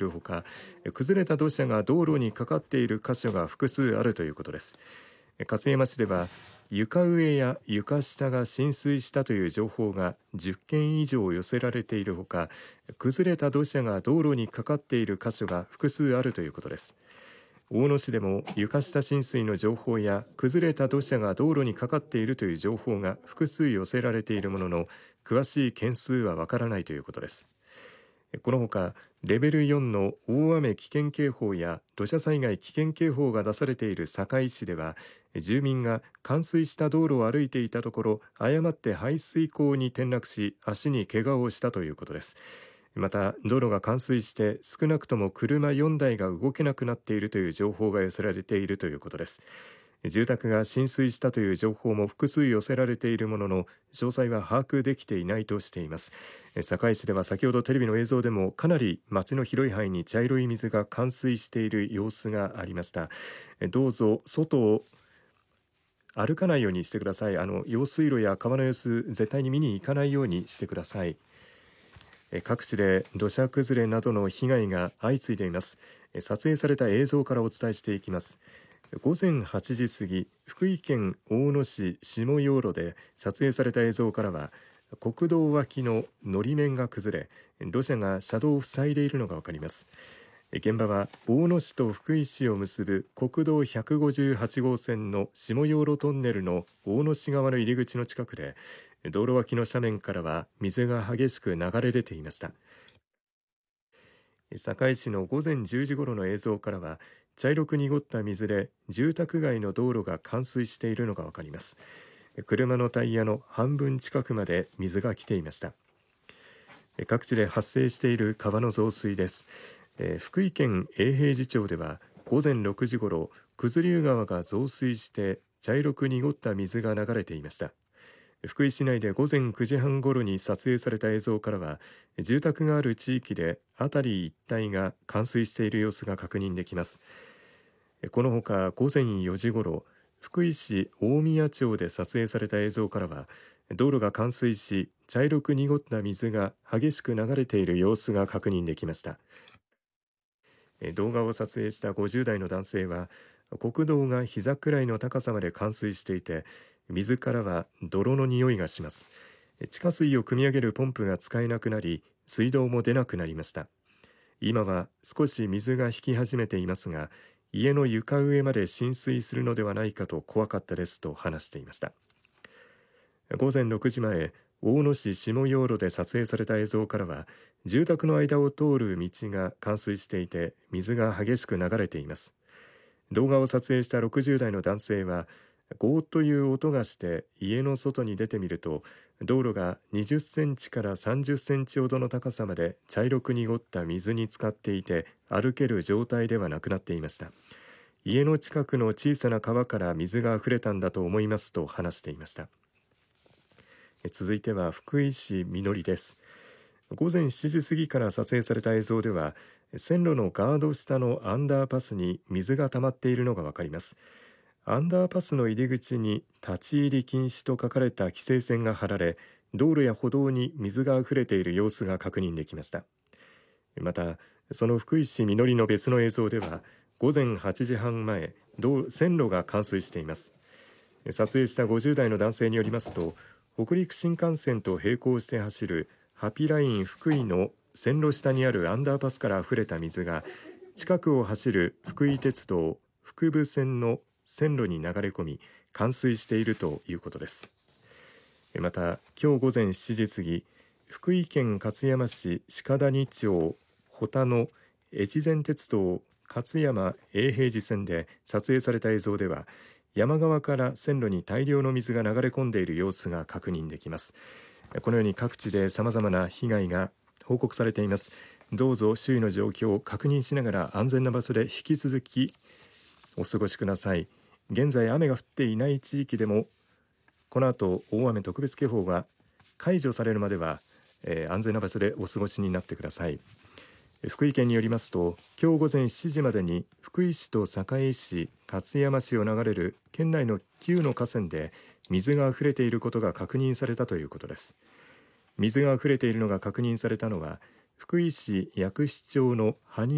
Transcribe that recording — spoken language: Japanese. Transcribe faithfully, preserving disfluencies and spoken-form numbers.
るほか、崩れた土砂が道路にかかっている箇所が複数あるということです。勝山市では床上や床下が浸水したという情報がじゅっけん以上寄せられているほか、崩れた土砂が道路にかかっている箇所が複数あるということです。大野市でも床下浸水の情報や崩れた土砂が道路にかかっているという情報が複数寄せられているものの、詳しい件数はわからないということです。このほかレベルよんの大雨危険警報や土砂災害危険警報が出されている堺市では、住民が冠水した道路を歩いていたところ誤って排水溝に転落し足に怪我をしたということです。また道路が冠水して少なくとも車よんだいが動けなくなっているという情報が寄せられているということです。住宅が浸水したという情報も複数寄せられているものの、詳細は把握できていないとしています。堺市では先ほどテレビの映像でもかなり町の広い範囲に茶色い水が冠水している様子がありました。どうぞ外を歩かないようにしてください。あの用水路や川の様子絶対に見に行かないようにしてください。各地で土砂崩れなどの被害が相次いでいます。撮影された映像からお伝えしていきます。午前はちじ過ぎ、福井県大野市下養路で撮影された映像からは、国道脇ののり面が崩れ、土砂が車道を塞いでいるのがわかります。現場は大野市と福井市を結ぶ国道ひゃくごじゅうはちごうせんの下養路トンネルの大野市側の入り口の近くで、道路脇の斜面からは水が激しく流れ出ていました。堺市の午前じゅうじごろの映像からは、茶色く濁った水で住宅街の道路が冠水しているのがわかります。車のタイヤの半分近くまで水が来ていました。各地で発生している川の増水です。福井県永平寺町では午前ろくじごろ、九頭竜川が増水して茶色く濁った水が流れていました。福井市内で午前くじはんごろに撮影された映像からは、住宅がある地域で辺り一帯が冠水している様子が確認できます。このほか午前よじごろ、福井市大宮町で撮影された映像からは、道路が冠水し茶色く濁った水が激しく流れている様子が確認できました。動画を撮影したごじゅうだいの男性は、国道が膝くらいの高さまで冠水していて、水からは泥の匂いがします。地下水を汲み上げるポンプが使えなくなり、水道も出なくなりました。今は少し水が引き始めていますが、家の床上まで浸水するのではないかと怖かったですと話していました。午前ろくじまえ、大野市下養路で撮影された映像からは、住宅の間を通る道が冠水していて水が激しく流れています。動画を撮影したろくじゅうだいの男性は、ゴーという音がして家の外に出てみると、道路がにじゅっセンチからさんじゅっセンチほどの高さまで茶色く濁った水に浸かっていて、歩ける状態ではなくなっていました。家の近くの小さな川から水が溢れたんだと思いますと話していました。続いては福井市みのりです。午前しちじ過ぎから撮影された映像では、線路のガード下のアンダーパスに水が溜まっているのがわかります。アンダーパスの入り口に立ち入り禁止と書かれた規制線が張られ、道路や歩道に水が溢れている様子が確認できました。また、その福井市みのりの別の映像では、午前はちじはんまえ、線路が冠水しています。撮影したごじゅうだいの男性によりますと、北陸新幹線と並行して走るハピライン福井の線路下にあるアンダーパスから溢れた水が、近くを走る福井鉄道福武線の線路に流れ込み冠水しているということです。また今日午前しちじ過ぎ、福井県勝山市鹿谷町保田の越前鉄道勝山永平寺線で撮影された映像では、山側から線路に大量の水が流れ込んでいる様子が確認できます。このように各地で様々な被害が報告されています。どうぞ周囲の状況を確認しながら安全な場所で引き続きお過ごしください。現在雨が降っていない地域でも、この後大雨特別警報が解除されるまでは、えー、安全な場所でお過ごしになってください。福井県によりますと、今日午前しちじまでに福井市と坂井市、勝山市を流れる県内のきゅうの河川で水が溢れていることが確認されたということです。水が溢れているのが確認されたのは、福井市薬師町の羽